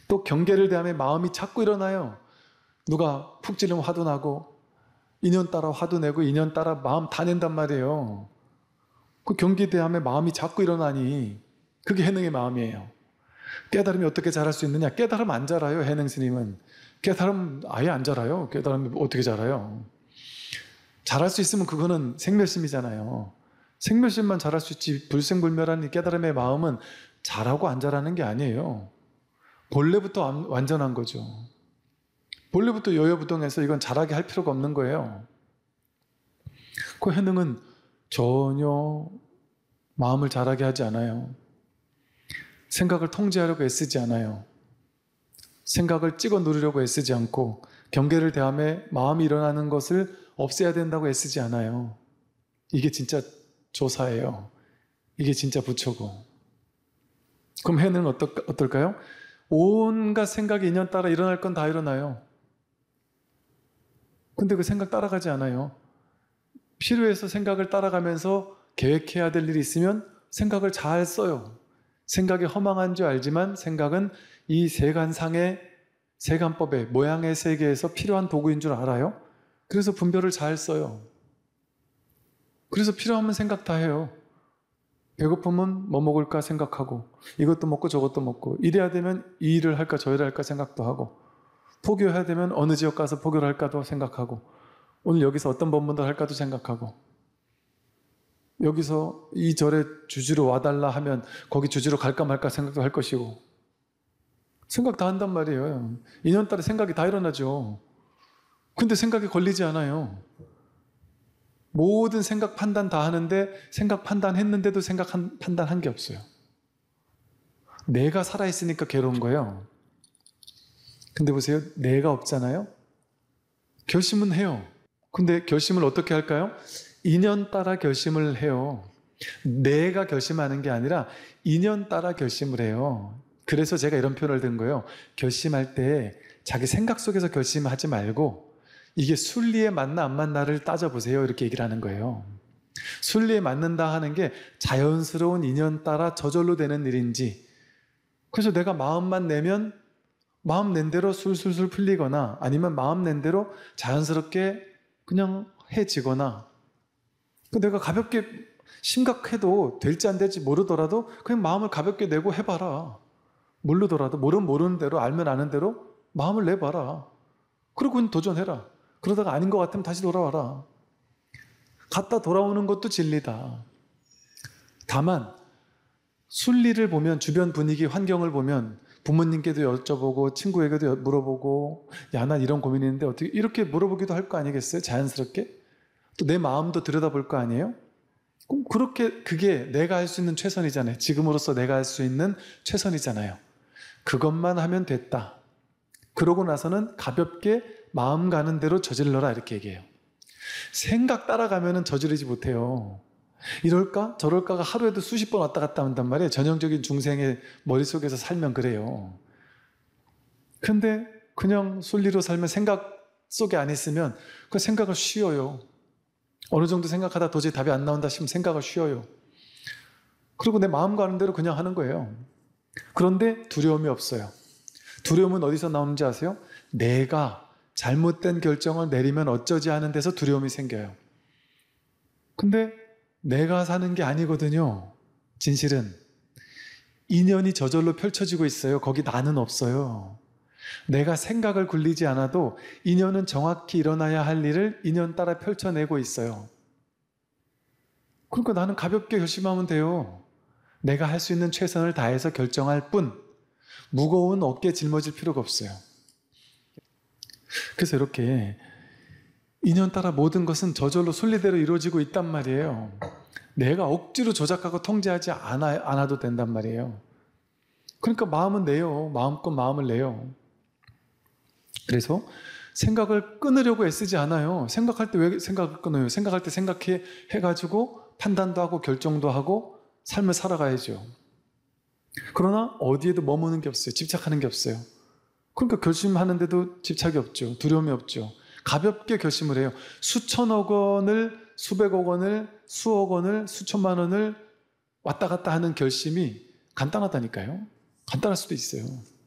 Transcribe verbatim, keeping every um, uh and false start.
또 경계를 대하며 마음이 자꾸 일어나요. 누가 푹 찌르면 화도 나고 인연 따라 화도 내고 인연 따라 마음 다 낸단 말이에요. 그 경계에 대하며 마음이 자꾸 일어나니 그게 해능의 마음이에요. 깨달음이 어떻게 자랄 수 있느냐? 깨달음 안 자라요. 해능 스님은. 깨달음 아예 안 자라요. 깨달음이 어떻게 자라요? 자랄 수 있으면 그거는 생멸심이잖아요. 생멸심만 자랄 수 있지 불생불멸한 이 깨달음의 마음은 자라고 안 자라는 게 아니에요. 본래부터 완전한 거죠. 본래부터 요요부동해서 이건 자라게 할 필요가 없는 거예요. 그 해능은 전혀 마음을 자라게 하지 않아요. 생각을 통제하려고 애쓰지 않아요. 생각을 찍어 누르려고 애쓰지 않고 경계를 대하며 마음이 일어나는 것을 없애야 된다고 애쓰지 않아요. 이게 진짜 조사예요. 이게 진짜 부처고. 그럼 해는 어떨, 어떨까요? 온갖 생각이 인연 따라 일어날 건 다 일어나요. 근데 그 생각 따라가지 않아요. 필요해서 생각을 따라가면서 계획해야 될 일이 있으면 생각을 잘 써요. 생각이 허망한 줄 알지만 생각은 이 세간상의 세간법의 모양의 세계에서 필요한 도구인 줄 알아요. 그래서 분별을 잘 써요. 그래서 필요하면 생각 다 해요. 배고프면 뭐 먹을까 생각하고 이것도 먹고 저것도 먹고 이래야 되면 이 일을 할까 저 일을 할까 생각도 하고 포교해야 되면 어느 지역 가서 포교를 할까도 생각하고 오늘 여기서 어떤 법문을 할까도 생각하고 여기서 이 절에 주지로 와달라 하면 거기 주지로 갈까 말까 생각도 할 것이고 생각 다 한단 말이에요. 인연 따라 생각이 다 일어나죠. 근데 생각이 걸리지 않아요. 모든 생각 판단 다 하는데 생각 판단했는데도 생각 한, 판단한 게 없어요. 내가 살아있으니까 괴로운 거예요. 근데 보세요. 내가 없잖아요. 결심은 해요. 근데 결심을 어떻게 할까요? 인연 따라 결심을 해요. 내가 결심하는 게 아니라 인연 따라 결심을 해요. 그래서 제가 이런 표현을 든 거예요. 결심할 때 자기 생각 속에서 결심하지 말고 이게 순리에 맞나 안 맞나를 따져보세요. 이렇게 얘기를 하는 거예요. 순리에 맞는다 하는 게 자연스러운 인연 따라 저절로 되는 일인지 그래서 내가 마음만 내면 마음 낸 대로 술술술 풀리거나 아니면 마음 낸 대로 자연스럽게 그냥 해지거나 내가 가볍게 심각해도 될지 안 될지 모르더라도 그냥 마음을 가볍게 내고 해봐라. 모르더라도 모르면 모르는 대로 알면 아는 대로 마음을 내봐라. 그리고 도전해라. 그러다가 아닌 것 같으면 다시 돌아와라. 갔다 돌아오는 것도 진리다. 다만 순리를 보면 주변 분위기 환경을 보면 부모님께도 여쭤보고 친구에게도 물어보고 야, 난 이런 고민이 있는데 어떻게 이렇게 물어보기도 할 거 아니겠어요? 자연스럽게. 또 내 마음도 들여다볼 거 아니에요? 그럼 그렇게 그게 내가 할 수 있는 최선이잖아요. 지금으로서 내가 할 수 있는 최선이잖아요. 그것만 하면 됐다. 그러고 나서는 가볍게 마음 가는 대로 저질러라 이렇게 얘기해요. 생각 따라가면은 저지르지 못해요. 이럴까 저럴까가 하루에도 수십 번 왔다 갔다 한단 말이에요. 전형적인 중생의 머릿속에서 살면 그래요. 근데 그냥 순리로 살면 생각 속에 안 있으면 그 생각을 쉬어요. 어느 정도 생각하다 도저히 답이 안 나온다 싶으면 생각을 쉬어요. 그리고 내 마음 가는 대로 그냥 하는 거예요. 그런데 두려움이 없어요. 두려움은 어디서 나오는지 아세요? 내가 잘못된 결정을 내리면 어쩌지 하는 데서 두려움이 생겨요. 근데 내가 사는 게 아니거든요. 진실은 인연이 저절로 펼쳐지고 있어요. 거기 나는 없어요. 내가 생각을 굴리지 않아도 인연은 정확히 일어나야 할 일을 인연 따라 펼쳐내고 있어요. 그러니까 나는 가볍게 결심하면 돼요. 내가 할 수 있는 최선을 다해서 결정할 뿐 무거운 어깨에 짊어질 필요가 없어요. 그래서 이렇게 인연 따라 모든 것은 저절로 순리대로 이루어지고 있단 말이에요. 내가 억지로 조작하고 통제하지 않아, 않아도 된단 말이에요. 그러니까 마음은 내요. 마음껏 마음을 내요. 그래서 생각을 끊으려고 애쓰지 않아요. 생각할 때 왜 생각을 끊어요? 생각할 때 생각해 해가지고 판단도 하고 결정도 하고 삶을 살아가야죠. 그러나 어디에도 머무는 게 없어요. 집착하는 게 없어요. 그러니까 결심하는데도 집착이 없죠. 두려움이 없죠. 가볍게 결심을 해요. 수천억 원을, 수백억 원을, 수억 원을, 수천만 원을 왔다 갔다 하는 결심이 간단하다니까요. 간단할 수도 있어요.